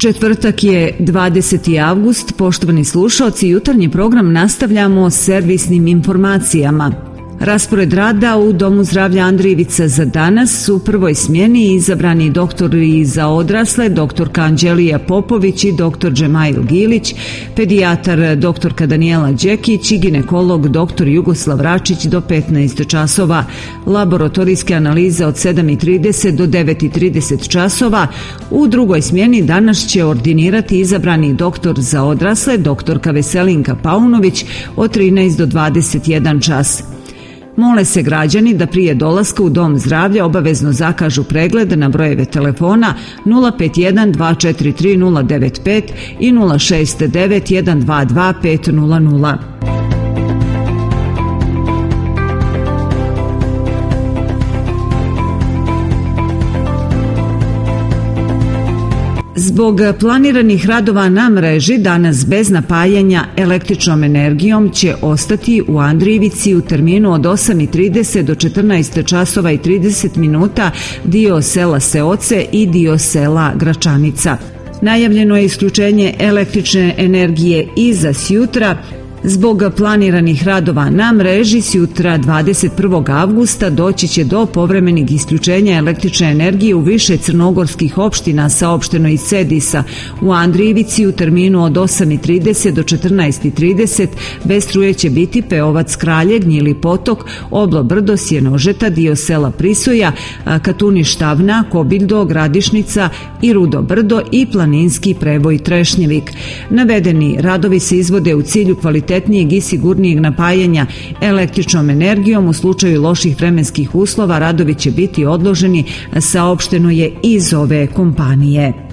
Četvrtak je 20. avgust. Poštovani slušaoci, jutarnji program nastavljamo s servisnim informacijama. Raspored rada u Domu zdravlja Andrijevica za danas: u prvoj smjeni izabrani doktori za odrasle, doktorka Anđelija Popović i doktor Džemail Gilić, pedijatar doktorka Danijela Đekić i ginekolog doktor Jugoslav Račić do 15 časova. Laboratorijske analize od 7:30 do 9:30 časova. U drugoj smjeni danas će ordinirati izabrani doktor za odrasle, doktorka Veselinka Paunović od 13 do 21 čas. Mole se građani da prije dolaska u Dom zdravlja obavezno zakažu pregled na brojeve telefona 051 243 095 i 069 122 500. Zbog planiranih radova na mreži danas bez napajanja električnom energijom će ostati u Andrijevici u terminu od 8:30 do 14 časova i 30 minuta dio sela Seoce i dio sela Gračanica. Najavljeno je isključenje električne energije i za sjutra. Zbog planiranih radova na mreži sjutra 21. avgusta doći će do povremenih isključenja električne energije u više crnogorskih opština, saopšteno iz Cedisa. U Andrijevici u terminu od 8:30 do 14:30 bez struje će biti Peovac Kralje, Gnjili Potok, Oblo Brdo, Sjenožeta, dio sela Prisoja, Katuni Štavna, Kobildo, Gradišnica i Rudo Brdo i planinski prevoj Trešnjevik. Navedeni radovi se izvode u cilju kvalitetnijeg i sigurnijeg napajanja električnom energijom. U slučaju loših vremenskih uslova radovi će biti odloženi, saopšteno je iz ove kompanije.